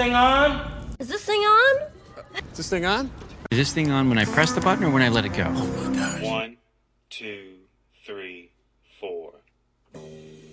thing on? Is this thing on? Is this thing on? Is this thing on when I press the button or when I let it go? 1, 2, 3, 4.